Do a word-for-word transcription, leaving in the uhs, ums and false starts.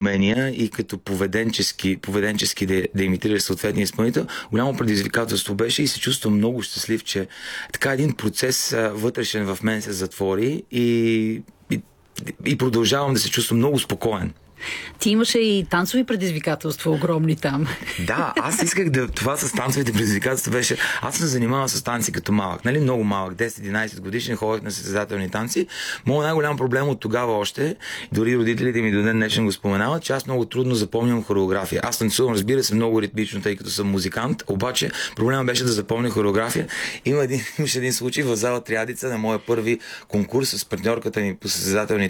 умения и като поведенчески, поведенчески да, да имитираш съответния изпълнител, голямо предизвикателство беше и се чувствам много щастлив, че така един процес а, вътрешен в мен се затвори и, и, и продължавам да се чувствам много спокоен. Ти имаше и танцови предизвикателства огромни там. Да, аз исках да... Това с танцовите предизвикателства беше... Аз съм занимавал с танци като малък, нали? Много малък, десет-единайсет годишен, ходех на състезателни танци. Моят най-голям проблем от тогава още, дори родителите ми до ден днешен го споменават, че аз много трудно запомням хореография. Аз танцувам, разбира се, много ритмично, тъй като съм музикант, обаче проблема беше да запомня хореография. Има един, имаше един случай в зала Триадица на моя първи конкурс с партньорката ми по състезателни